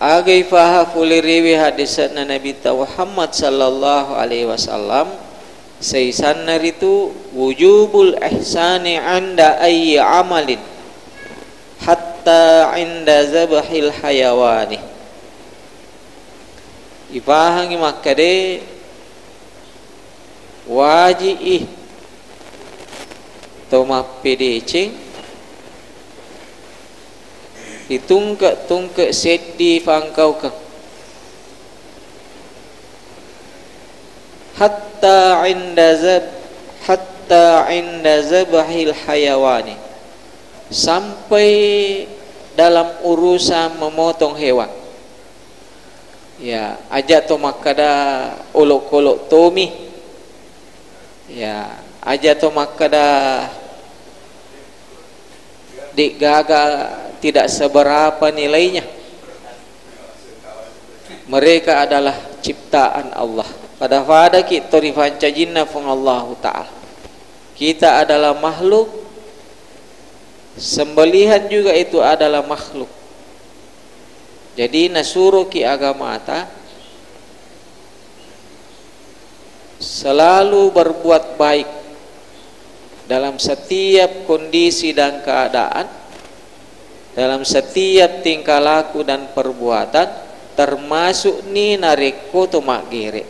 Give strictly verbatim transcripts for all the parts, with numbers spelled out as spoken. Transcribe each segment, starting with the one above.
agai faha fuliriwi hadisatna Nabi Muhammad sallallahu alaihi wasallam seisan naritu wujubul ihsani anda ayyi amalin hatta inda zabahil hayawani. Ipahangi makkade wajib toma pedecing ditungke-tungke seddi fangkau ke hatta inda zab hatta inda zabahil hayawani, sampai dalam urusan memotong hewan. Ya, aja to makada olok-olok tomi. Ya, aja to makada dik gaga tidak seberapa nilainya. Mereka adalah ciptaan Allah. Pada pada kita rifanca jinna fung Allah Ta'ala. Kita adalah makhluk. Sembelihan juga itu adalah makhluk. Jadi nasuruh ki agama ata selalu berbuat baik dalam setiap kondisi dan keadaan, dalam setiap tingkah laku dan perbuatan, termasuk ni nareko to magere.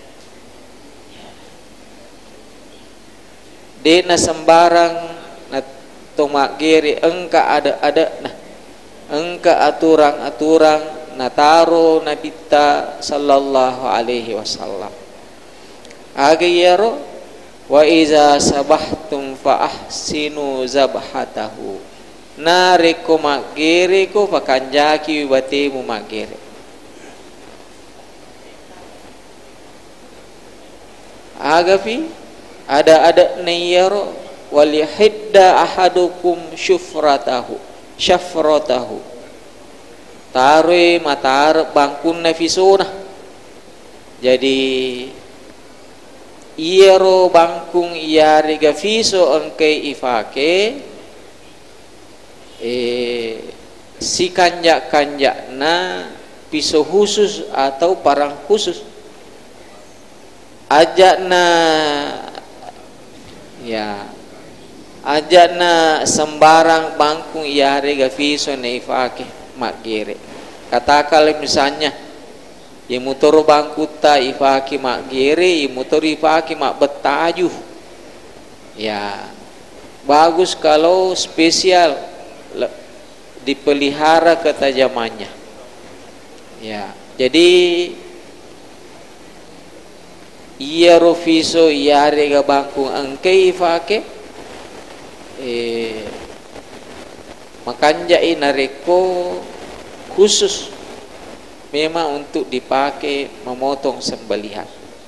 Dena sembarang na to magere engka ada-ada nah engka aturan-aturan nataro Nabi ta sallallahu alaihi wasallam. Agayaro wa iza sabahtum fa ahsinu zabhatahu. Nareko magere ko pakanjaki batemu magere. Agafi ada-ada niyaro walihidda ahadukum syufratahu syafratahu, taruh matar bangkun nafisuna. Jadi iero bangkung iari gafiso engke ifake eh, si kanjak-kanjak na pisau khusus atau parang khusus ajak na ya ajana sembarang bangkung iare gafiso neifake makgere. Katakan misalnya yang motor bangku ta ifake makgere, yang motor ifake mak betaju. Ya bagus kalau spesial dipelihara ketajamannya. Ya jadi iya rofiso iare ga bangkung engke ifake Eh, makanjai nareko khusus memang untuk dipakai memotong sembelihan.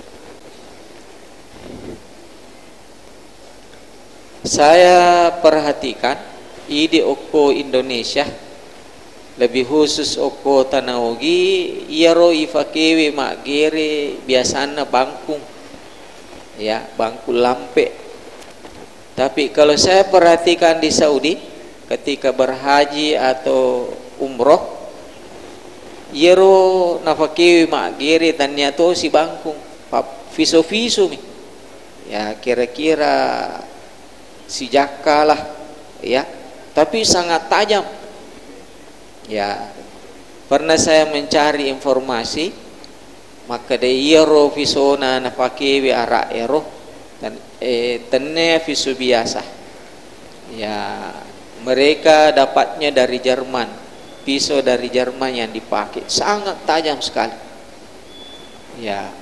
Saya perhatikan ide oko Indonesia lebih khusus oko Tanaogi iaro ifakewe magere biasana bangkung ya bangku lampe. Tapi kalau saya perhatikan di Saudi ketika berhaji atau umroh yero nafakewi magere tanya to si bangkung fiso fiso mi ya kira-kira si jakalah ya, tapi sangat tajam ya. Pernah saya mencari informasi maka de yero fisona nafakewi ara ero dan eh, tenne visu biasa ya, mereka dapatnya dari Jerman, pisau dari Jerman yang dipakai sangat tajam sekali ya.